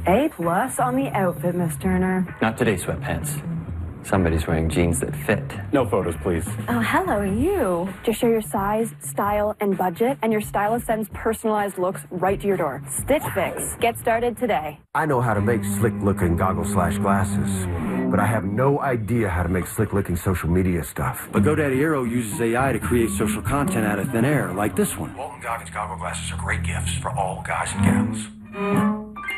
A+ on the outfit, Miss Turner. Not today, sweatpants. Somebody's wearing jeans that fit. No photos, please. Oh, hello, you. Just share your size, style, and budget, and your stylist sends personalized looks right to your door. Stitch Fix. Get started today. I know how to make slick-looking goggles/glasses, but I have no idea how to make slick-looking social media stuff. But GoDaddy Aero uses AI to create social content out of thin air, like this one. Walton Goggins goggle glasses are great gifts for all guys and gals.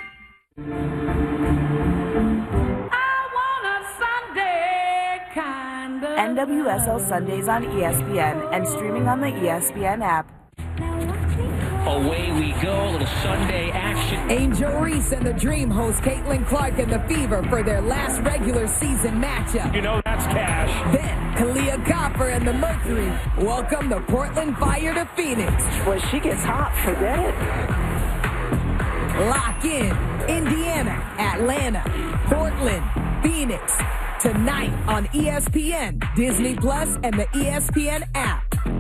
NWSL Sundays on ESPN and streaming on the ESPN app. Away we go, a little Sunday action. Angel Reese and the Dream host Caitlin Clark and the Fever for their last regular season matchup. You know that's cash. Then, Kalia Copper and the Mercury welcome the Portland Fire to Phoenix. When she gets hot, forget it. Lock in Indiana, Atlanta, Portland, Phoenix. Tonight on ESPN, Disney Plus, and the ESPN app.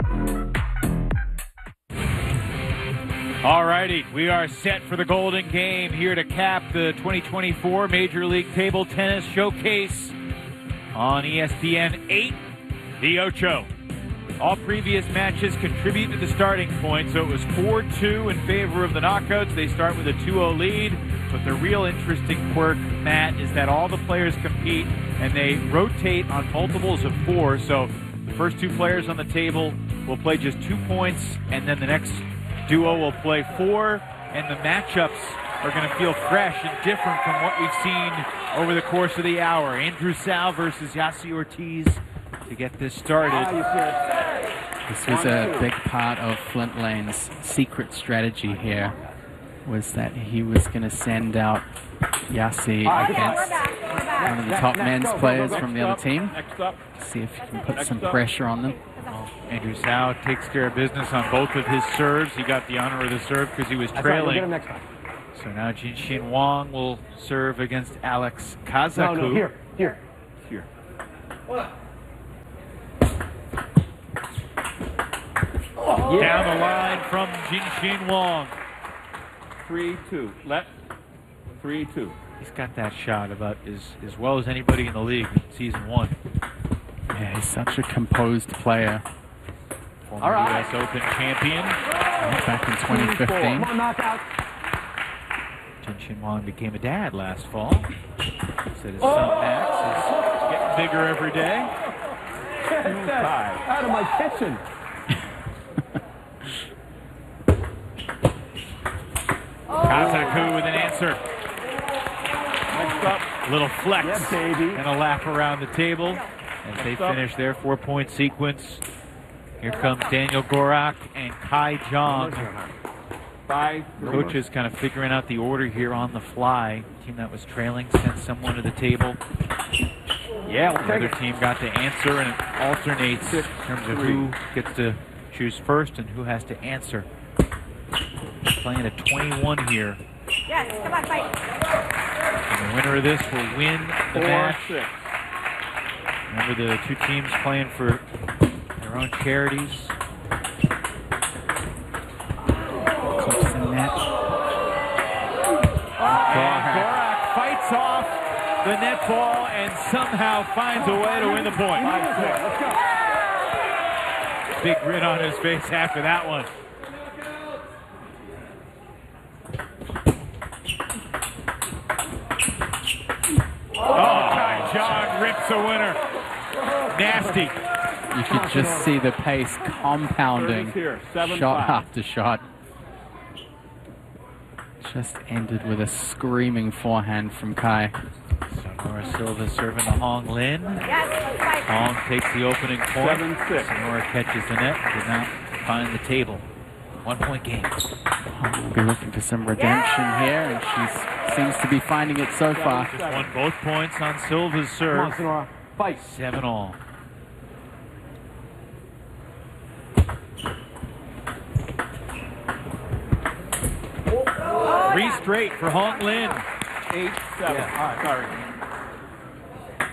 All righty, we are set for the Golden Game here to cap the 2024 Major League Table Tennis Showcase on ESPN 8, the Ocho. All previous matches contribute to the starting point, so it was 4-2 in favor of the Knockouts. They start with a 2-0 lead, but the real interesting quirk, Matt, is that all the players compete and they rotate on multiples of 4, so the first 2 players on the table will play just 2 points, and then the next duo will play 4, and the matchups are going to feel fresh and different from what we've seen over the course of the hour. Andrew Sal versus Yassi Ortiz to get this started. This was a big part of Flint Lane's secret strategy here, was that he was going to send out Yassi against one of the top men's players from the other team. See if he can put some pressure on them. Andrew Sal takes care of business on both of his serves. He got the honor of the serve because he was trailing. So now Jinxin Wang will serve against Alex Kazaku. No, here. Down the line from Jinxin Wang. 3-2. Left. 3-2. He's got that shot about as well as anybody in the league in season 1. Yeah, he's such a composed player. Former U.S. Open champion. Back in 2015. Come on, knockout. Jinxin Wang became a dad last fall. Said his son Max is getting bigger every day. Out of my kitchen. Kazaku with an answer. Next up. Little flex baby. and a lap around the table as they finish their 4-point sequence. Here comes Daniel Gorak and Kai Zhang. Coach is kind of figuring out the order here on the fly. Team that was trailing sent someone to the table. Yeah, the other team got to answer, and it alternates in terms of who gets to choose first and who has to answer. Playing at 21 here. Yes, come on, fight. And the winner of this will win the match. Remember, the 2 teams playing for their own charities. Close to the net. Gorak fights off the net ball and somehow finds a way to win the point. Let's go. Big grin on his face after that one. John rips a winner. Nasty. You could just see the pace compounding, shot after shot. Just ended with a screaming forehand from Kai. Sonora Silva serving to Hong Lin. Hong takes the opening point. 7-6. Sonora catches the net and does not find the table. 1-point game. We'll be looking for some redemption here, and she seems to be finding it so far. Just won both points on Silva's serve. Fight. 7-all. Three straight for Hong Lin. 8-7. Yeah. Sorry.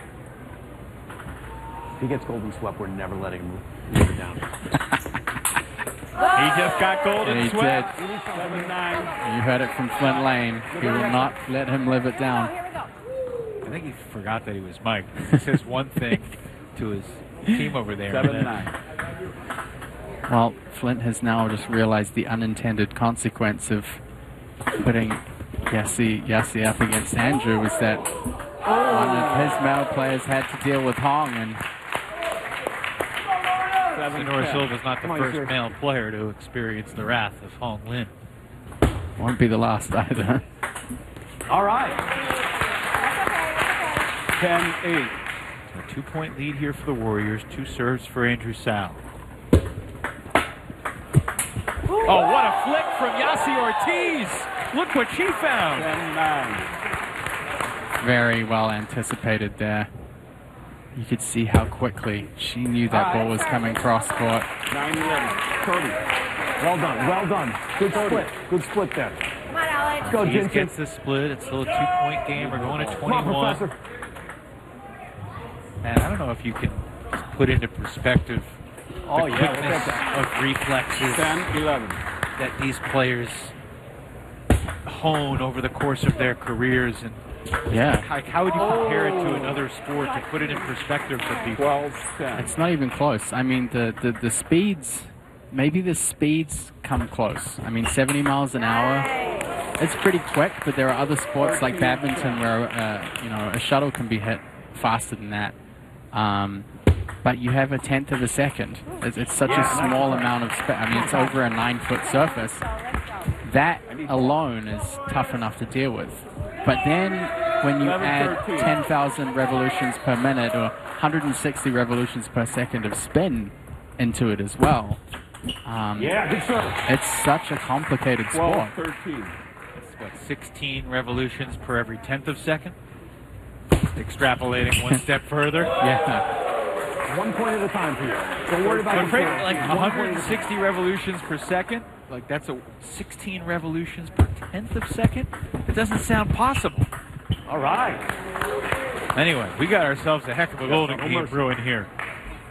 If he gets golden swept, we're never letting him move it down. He just got golden He swept. did. 7-9. You heard it from Flint Lane. He will not let him live it down. I think he forgot that he was Mike. He says one thing to his team over there. 7-9. Well, Flint has now just realized the unintended consequence of putting Yassi up against Andrew was that one of his male players had to deal with Hong, and Senor Silva's not the first male player to experience the wrath of Hong Lin. won't be the last either. All right. 10-8. A 2-point lead here for the Warriors. 2 serves for Andrew Sal. Oh, what a flick from Yassi Ortiz. Look what she found. 10-9. Very well anticipated there. You could see how quickly she knew that ball was coming cross court. 9-11. Cody. Well done. Well done. Good split. Good split there. Come on, Alex. Go, Ortiz Jensen. gets the split. It's still a 2-point game. We're going to Come on, 21. Professor. And I don't know if you can put into perspective the quickness of reflexes 10-11. that these players hone over the course of their careers. And Yeah, how would you compare it to another sport to put it in perspective for people? 12-10. it's not even close. I mean, the speeds, maybe the speeds come close. I mean, 70 miles an hour, it's pretty quick, but there are other sports like badminton where, a shuttle can be hit faster than that. But you have 1/10 of a second. It's such a small amount of space. I mean, it's over a 9-foot surface. That alone is tough enough to deal with. But then when you add 10,000 revolutions per minute or 160 revolutions per second of spin into it as well, Good service. it's such a complicated sport. 12-13. That's what, 16 revolutions per every 10th of second? Extrapolating one step further. Yeah. 1 point at a time for you. Don't worry about But it. like 160 revolutions per second, like that's 16 revolutions per 10th of second? It doesn't sound possible. All right. Anyway, we got ourselves a heck of a golden game brewing here.